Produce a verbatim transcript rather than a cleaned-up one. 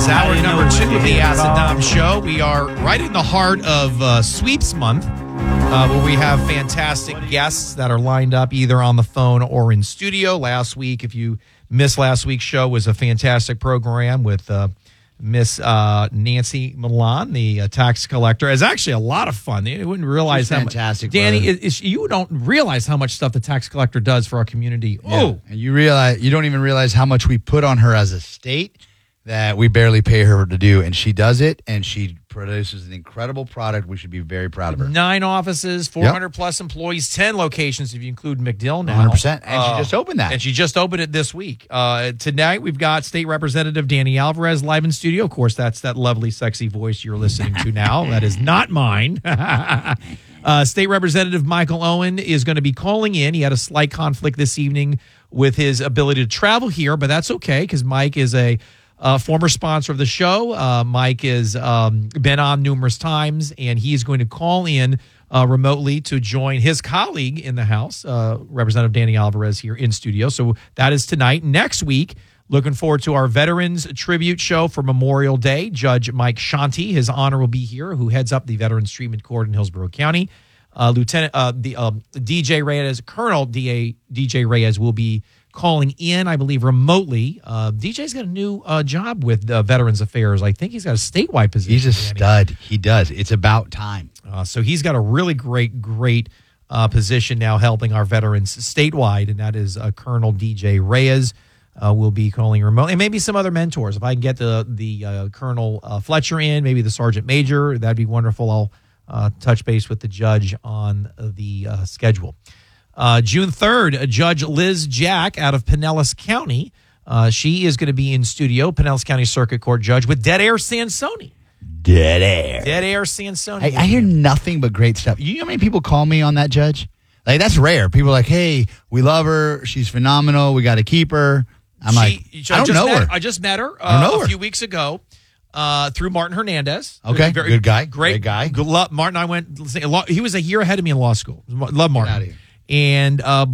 is hour number two of the Acid Dom Show. We are right in the heart of uh, Sweeps Month, uh, where we have fantastic guests that are lined up either on the phone or in studio. Last week, if you missed last week's show, was a fantastic program with uh, Miss uh, Nancy Milan, the uh, tax collector. It's actually a lot of fun. You wouldn't realize She's how fantastic, much. Danny, brother. is, is, you don't realize how much stuff the tax collector does for our community. Yeah. Oh, And you realize you don't even realize how much we put on her as a state that we barely pay her to do, and she does it, and she produces an incredible product. We should be very proud of her. nine offices, four hundred plus employees, ten locations if you include McDill now. one hundred percent. And Uh, she just opened that. And she just opened it this week. Uh, tonight, we've got State Representative Danny Alvarez live in studio. Of course, that's that lovely, sexy voice you're listening to now. That is not mine. uh, State Representative Michael Owen is going to be calling in. He had a slight conflict this evening with his ability to travel here, but that's okay because Mike is a Uh, former sponsor of the show. Uh, Mike has um, been on numerous times, and he is going to call in uh, remotely to join his colleague in the House, uh, Representative Danny Alvarez, here in studio. So that is tonight. Next week, looking forward to our Veterans Tribute Show for Memorial Day. Judge Mike Shanti, his honor, will be here, who heads up the Veterans Treatment Court in Hillsborough County. Uh, Lieutenant uh, the um, D J Reyes, Colonel D A D J Reyes will be calling in, I believe, remotely. Uh, D J's got a new uh, job with uh, Veterans Affairs. I think he's got a statewide position. He's a Danny. stud. He does. It's about time. Uh, so he's got a really great, great uh, position now helping our veterans statewide, and that is uh, Colonel D J Reyes uh, will be calling remote. And maybe some other mentors. If I can get the, the uh, Colonel uh, Fletcher in, maybe the Sergeant Major, that'd be wonderful. I'll uh, touch base with the judge on the uh, schedule. Uh, June third, Judge Liz Jack out of Pinellas County. Uh, she is going to be in studio, Pinellas County Circuit Court Judge, with Dead Air Sansoni. Dead air. Dead Air Sansoni. I, I hear nothing but great stuff. You know how many people call me on that, Judge? Like, that's rare. People are like, hey, we love her. She's phenomenal. We got to keep her. I'm She- like, she- I don't just know met, her. I just met her, uh, I don't know a her. few weeks ago uh, through Martin Hernandez. Okay, good guy, great guy. Good, lo- Martin, I went, he was a year ahead of me in law school. Love Martin. outta here. And uh,